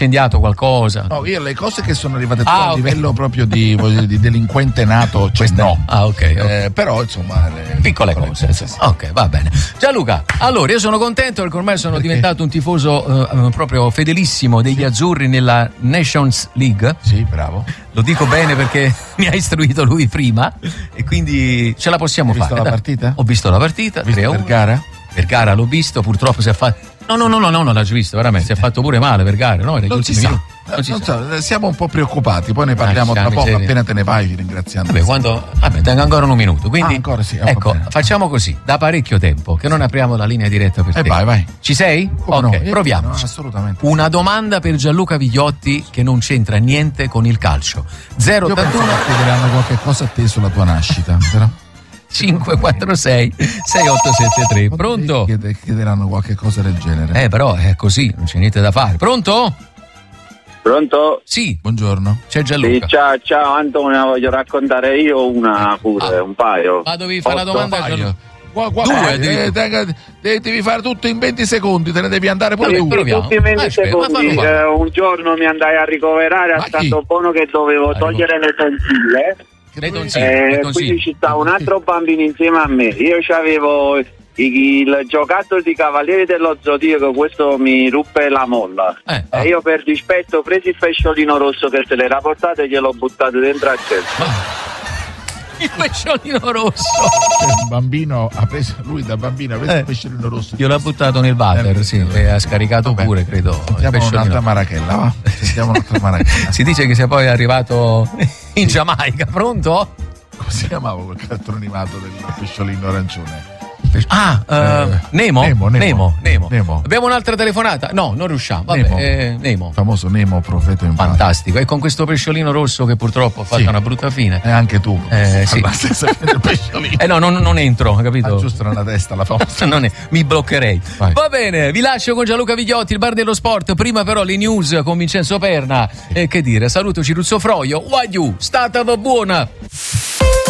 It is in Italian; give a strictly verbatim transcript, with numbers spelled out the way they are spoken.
incendiato qualcosa? No, io le cose che sono arrivate ah, a okay. livello proprio di, di delinquente nato, cioè no. Ah, ok. okay. Eh, però insomma le piccole cose. cose sì. Ok, va bene. Gianluca, allora io sono contento perché ormai sono perché? diventato un tifoso uh, proprio fedelissimo degli sì. azzurri nella Nations League. Sì, bravo. Lo dico bene perché mi ha istruito lui prima e quindi ce la possiamo Hai fare. Visto la partita? Ho visto la partita. Visto Vergara? Vergara l'ho visto, purtroppo si è fatto. No, no, no, no, no, non l'ho visto, veramente. Si è fatto pure male Vergara, no? Non si sa. Non non so, siamo un po' preoccupati, poi ne parliamo tra poco, miseria. Appena te ne vai, ringraziando. Vabbè, quando. Vabbè, tengo ancora un minuto. Quindi, ah, ancora sì. Ecco, facciamo così, da parecchio tempo, che non apriamo la linea diretta per eh te. Vai, vai. Ci sei? Come ok, no? proviamo. No, assolutamente. Una domanda per Gianluca Vigliotti che non c'entra niente con il calcio. zero ottantuno Io penso che chiederanno qualche cosa a te sulla tua nascita, però. cinque quattro sei sei otto sette tre. Pronto? Chiederanno qualche cosa del genere. Eh, però è così, non c'è niente da fare. Pronto? Pronto? Sì. Buongiorno. C'è Gianluca. Sì, ciao, ciao Antonio, voglio raccontare io una pure, ah. un paio. Ma dovevi fare la domanda a Gianluca. Qua, qua, Due, eh, devi, devi, devi, devi fare tutto in venti secondi, te ne devi andare pure tu. Tutti in venti secondi. Eh, un giorno mi andai a ricoverare a stato buono che dovevo togliere le tonsille. Le tonsille, eh, le quindi ci stava un altro bambino insieme a me. Io avevo il giocattolo di Cavalieri dello Zodiaco, questo mi ruppe la molla. Eh, e eh. io per dispetto ho preso il pesciolino rosso che se l'era portato e gliel'ho buttato dentro al centro. Il pesciolino rosso. Il bambino ha preso, lui da bambino ha preso eh, il pesciolino rosso. Io l'ho buttato nel water, eh, sì, e ha scaricato Vabbè. pure, credo. Sentiamo un'altra marachella, va? Sentiamo un'altra marachella. Si dice che sia poi arrivato in Giamaica, pronto? Come si chiamava quel cartone animato del pesciolino arancione? Ah, uh, eh, Nemo? Nemo, Nemo, Nemo, Nemo. Nemo. Abbiamo un'altra telefonata? No, non riusciamo. Vabbè, Nemo. Eh, Nemo. Famoso Nemo, profeta in Fantastico. E con questo pesciolino rosso che purtroppo ha fatto sì. una brutta fine. E anche tu. Eh, sì. La stessa fine del pesciolino. Eh no, non, non entro, capito? Ah, giusto nella testa la famosa. non è, mi bloccherei. Vai. Va bene, vi lascio con Gianluca Vigliotti, il bar dello sport. Prima però le news con Vincenzo Perna. E eh, che dire, saluto Ciruzzo Froio. Wagyu, stata buona.